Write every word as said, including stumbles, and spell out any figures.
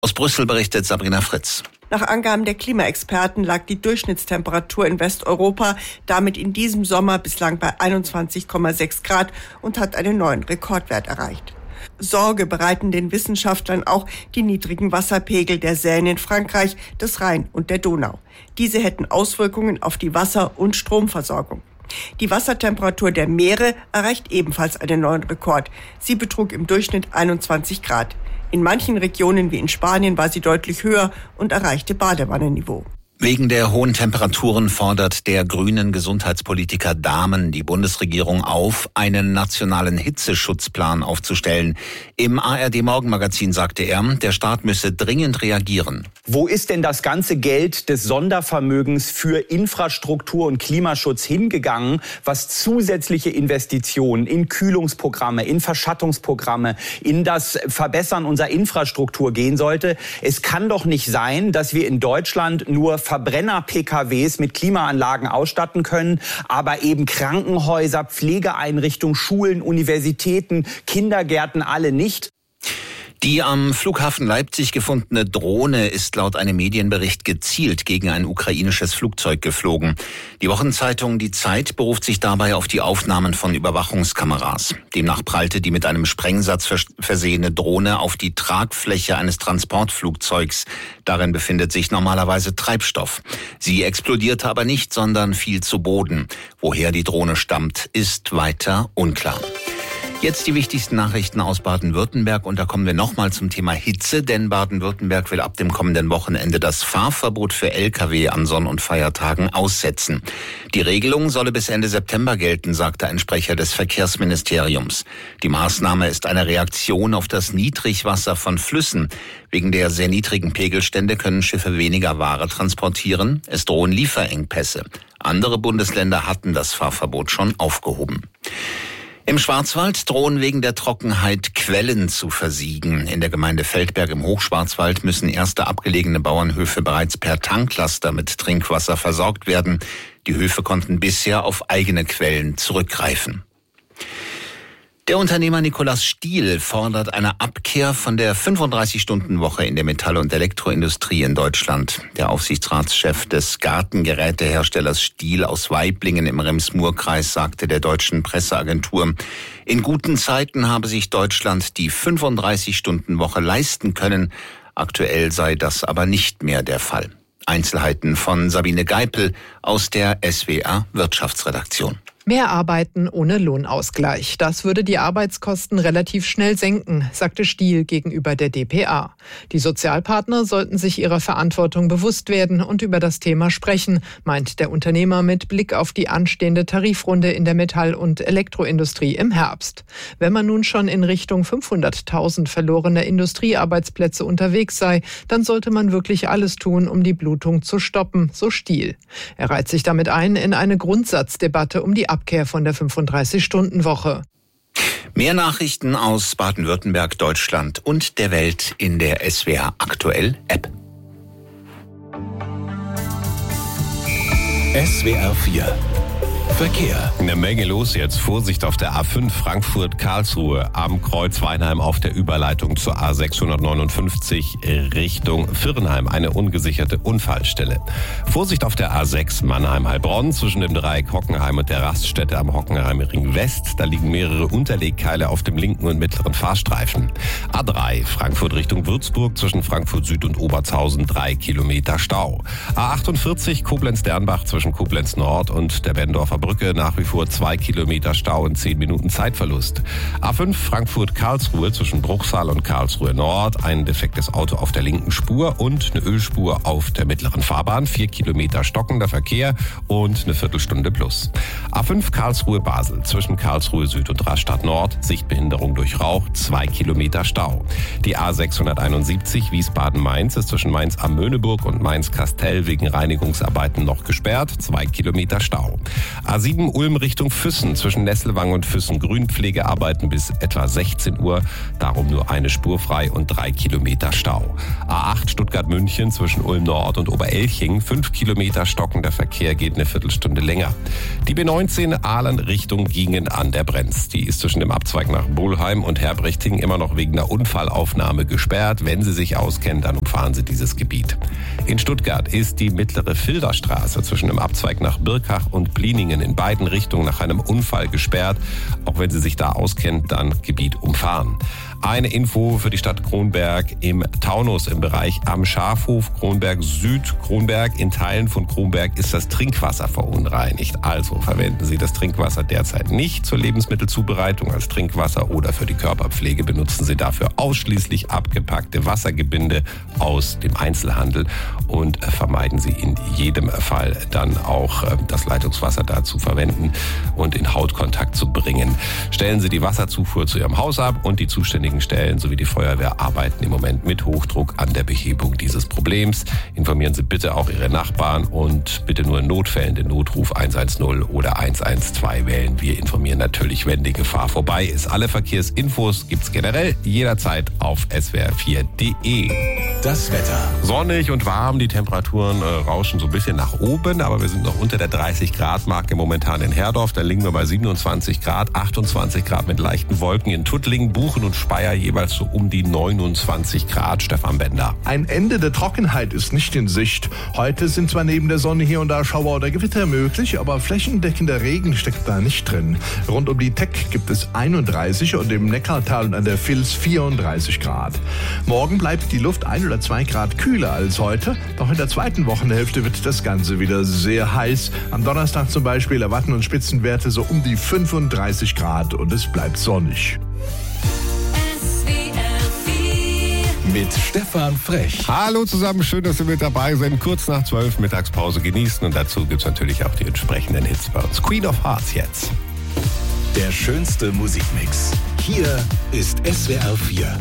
Aus Brüssel berichtet Sabrina Fritz. Nach Angaben der Klimaexperten lag die Durchschnittstemperatur in Westeuropa damit in diesem Sommer bislang bei einundzwanzig Komma sechs Grad und hat einen neuen Rekordwert erreicht. Sorge bereiten den Wissenschaftlern auch die niedrigen Wasserpegel der Seine in Frankreich, des Rhein und der Donau. Diese hätten Auswirkungen auf die Wasser- und Stromversorgung. Die Wassertemperatur der Meere erreicht ebenfalls einen neuen Rekord. Sie betrug im Durchschnitt einundzwanzig Grad. In manchen Regionen wie in Spanien war sie deutlich höher und erreichte Badewannenniveau. Wegen der hohen Temperaturen fordert der grünen Gesundheitspolitiker Dahmen die Bundesregierung auf, einen nationalen Hitzeschutzplan aufzustellen. Im A R D-Morgenmagazin sagte er, der Staat müsse dringend reagieren. Wo ist denn das ganze Geld des Sondervermögens für Infrastruktur und Klimaschutz hingegangen, was zusätzliche Investitionen in Kühlungsprogramme, in Verschattungsprogramme, in das Verbessern unserer Infrastruktur gehen sollte? Es kann doch nicht sein, dass wir in Deutschland nur Verbrenner-P K Ws mit Klimaanlagen ausstatten können, aber eben Krankenhäuser, Pflegeeinrichtungen, Schulen, Universitäten, Kindergärten alle nicht. Die am Flughafen Leipzig gefundene Drohne ist laut einem Medienbericht gezielt gegen ein ukrainisches Flugzeug geflogen. Die Wochenzeitung Die Zeit beruft sich dabei auf die Aufnahmen von Überwachungskameras. Demnach prallte die mit einem Sprengsatz versehene Drohne auf die Tragfläche eines Transportflugzeugs. Darin befindet sich normalerweise Treibstoff. Sie explodierte aber nicht, sondern fiel zu Boden. Woher die Drohne stammt, ist weiter unklar. Jetzt die wichtigsten Nachrichten aus Baden-Württemberg und da kommen wir nochmal zum Thema Hitze, denn Baden-Württemberg will ab dem kommenden Wochenende das Fahrverbot für L K W an Sonn- und Feiertagen aussetzen. Die Regelung solle bis Ende September gelten, sagte ein Sprecher des Verkehrsministeriums. Die Maßnahme ist eine Reaktion auf das Niedrigwasser von Flüssen. Wegen der sehr niedrigen Pegelstände können Schiffe weniger Ware transportieren. Es drohen Lieferengpässe. Andere Bundesländer hatten das Fahrverbot schon aufgehoben. Im Schwarzwald drohen wegen der Trockenheit Quellen zu versiegen. In der Gemeinde Feldberg im Hochschwarzwald müssen erste abgelegene Bauernhöfe bereits per Tanklaster mit Trinkwasser versorgt werden. Die Höfe konnten bisher auf eigene Quellen zurückgreifen. Der Unternehmer Nikolaus Stihl fordert eine Abkehr von der fünfunddreißig-Stunden-Woche in der Metall- und Elektroindustrie in Deutschland. Der Aufsichtsratschef des Gartengeräteherstellers Stihl aus Waiblingen im Rems-Murr-Kreis sagte der deutschen Presseagentur, in guten Zeiten habe sich Deutschland die fünfunddreißig-Stunden-Woche leisten können. Aktuell sei das aber nicht mehr der Fall. Einzelheiten von Sabine Geipel aus der S W R Wirtschaftsredaktion. Mehr Arbeiten ohne Lohnausgleich. Das würde die Arbeitskosten relativ schnell senken, sagte Stihl gegenüber der d p a. Die Sozialpartner sollten sich ihrer Verantwortung bewusst werden und über das Thema sprechen, meint der Unternehmer mit Blick auf die anstehende Tarifrunde in der Metall- und Elektroindustrie im Herbst. Wenn man nun schon in Richtung fünfhunderttausend verlorener Industriearbeitsplätze unterwegs sei, dann sollte man wirklich alles tun, um die Blutung zu stoppen, so Stihl. Er reiht sich damit ein in eine Grundsatzdebatte um die Abkehr von der fünfunddreißig-Stunden-Woche. Mehr Nachrichten aus Baden-Württemberg, Deutschland und der Welt in der S W R Aktuell App. S W R vier Verkehr. Eine Menge los jetzt. Vorsicht auf der A fünf Frankfurt-Karlsruhe am Kreuz Weinheim auf der Überleitung zur A sechshundertneunundfünfzig Richtung Virnheim. Eine ungesicherte Unfallstelle. Vorsicht auf der A sechs Mannheim-Heilbronn zwischen dem Dreieck Hockenheim und der Raststätte am Hockenheimring West. Da liegen mehrere Unterlegkeile auf dem linken und mittleren Fahrstreifen. A drei Frankfurt Richtung Würzburg zwischen Frankfurt Süd und Obertshausen drei Kilometer Stau. A achtundvierzig Koblenz-Dernbach zwischen Koblenz Nord und der Bendorfer Brücke nach wie vor zwei Kilometer Stau und zehn Minuten Zeitverlust. A fünf Frankfurt-Karlsruhe zwischen Bruchsal und Karlsruhe Nord. Ein defektes Auto auf der linken Spur und eine Ölspur auf der mittleren Fahrbahn. Vier Kilometer stockender Verkehr und eine Viertelstunde plus. A fünf Karlsruhe-Basel zwischen Karlsruhe Süd und Rastatt Nord. Sichtbehinderung durch Rauch. Zwei Kilometer Stau. Die A sechshunderteinundsiebzig Wiesbaden-Mainz ist zwischen Mainz am Möhneburg und Mainz-Kastell wegen Reinigungsarbeiten noch gesperrt. Zwei Kilometer Stau. A sieben Ulm Richtung Füssen, zwischen Nesselwang und Füssen Grünpflegearbeiten bis etwa sechzehn Uhr, darum nur eine Spur frei und drei Kilometer Stau. A acht Stuttgart-München zwischen Ulm Nord und Oberelching, fünf Kilometer stockender Verkehr, geht eine Viertelstunde länger. Die B neunzehn Aalen Richtung Giengen an der Brenz. Die ist zwischen dem Abzweig nach Bolheim und Herbrichting immer noch wegen einer Unfallaufnahme gesperrt. Wenn Sie sich auskennen, dann umfahren Sie dieses Gebiet. In Stuttgart ist die mittlere Filderstraße zwischen dem Abzweig nach Birkach und Bliningen in beiden Richtungen nach einem Unfall gesperrt. Auch wenn Sie sich da auskennen, dann Gebiet umfahren. Eine Info für die Stadt Kronberg im Taunus im Bereich am Schafhof Kronberg Süd. Kronberg, in Teilen von Kronberg ist das Trinkwasser verunreinigt. Also verwenden Sie das Trinkwasser derzeit nicht zur Lebensmittelzubereitung als Trinkwasser oder für die Körperpflege. Benutzen Sie dafür ausschließlich abgepackte Wassergebinde aus dem Einzelhandel und vermeiden Sie in jedem Fall dann auch das Leitungswasser da zu verwenden und in Hautkontakt zu bringen. Stellen Sie die Wasserzufuhr zu Ihrem Haus ab und die zuständigen Stellen sowie die Feuerwehr arbeiten im Moment mit Hochdruck an der Behebung dieses Problems. Informieren Sie bitte auch Ihre Nachbarn und bitte nur in Notfällen den Notruf eins eins null oder eins eins zwei wählen. Wir informieren natürlich, wenn die Gefahr vorbei ist. Alle Verkehrsinfos gibt's generell jederzeit auf S W R vier punkt de. Das Wetter. Sonnig und warm, die Temperaturen äh, rauschen so ein bisschen nach oben, aber wir sind noch unter der dreißig Grad Marke momentan in Herdorf. Da liegen wir bei siebenundzwanzig Grad, achtundzwanzig Grad mit leichten Wolken in Tuttlingen, Buchen und Speyer jeweils so um die neunundzwanzig Grad. Stefan Bender. Ein Ende der Trockenheit ist nicht in Sicht. Heute sind zwar neben der Sonne hier und da Schauer oder Gewitter möglich, aber flächendeckender Regen steckt da nicht drin. Rund um die Teck gibt es einunddreißig und im Neckartal und an der Vils vierunddreißig Grad. Morgen bleibt die Luft ein oder zwei Grad kühler als heute, doch in der zweiten Wochenhälfte wird das Ganze wieder sehr heiß. Am Donnerstag zum Beispiel erwarten uns Spitzenwerte so um die fünfunddreißig Grad und es bleibt sonnig. Mit Stefan Frech. Hallo zusammen, schön, dass Sie mit dabei sind. Kurz nach zwölf Mittagspause genießen und dazu gibt's natürlich auch die entsprechenden Hits bei uns. Queen of Hearts jetzt. Der schönste Musikmix. Hier ist S W R vier.